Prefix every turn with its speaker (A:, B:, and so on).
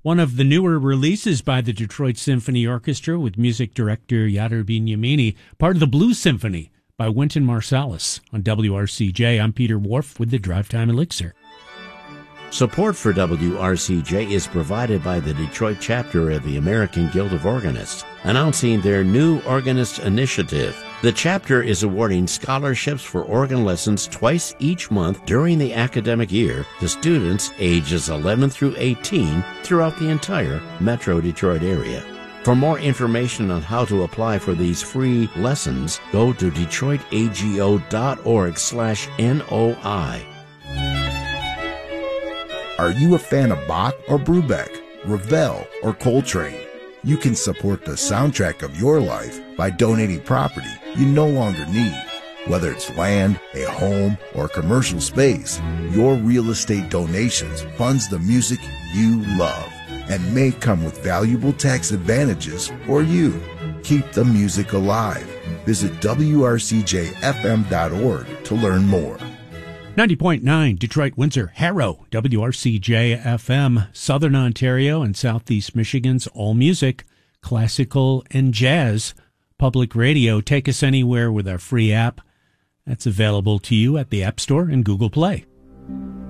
A: One of the newer releases by the Detroit Symphony Orchestra with music director Yadar Bignamini, part of the Blues Symphony by Wynton Marsalis on WRCJ. I'm Peter Wharf with the Drive Time Elixir.
B: Support for WRCJ is provided by the Detroit chapter of the American Guild of Organists, announcing their new Organist Initiative. The chapter is awarding scholarships for organ lessons twice each month during the academic year to students ages 11 through 18 throughout the entire Metro Detroit area. For more information on how to apply for these free lessons, go to detroitago.org/NOI.
C: Are you a fan of Bach or Brubeck, Ravel or Coltrane? You can support the soundtrack of your life by donating property you no longer need. Whether it's land, a home, or commercial space, your real estate donations funds the music you love and may come with valuable tax advantages for you. Keep the music alive. Visit WRCJFM.org to learn more.
A: 90.9 Detroit, Windsor, Harrow, WRCJ-FM, Southern Ontario and Southeast Michigan's all music, classical and jazz, public radio. Take us anywhere with our free app. That's available to you at the App Store and Google Play.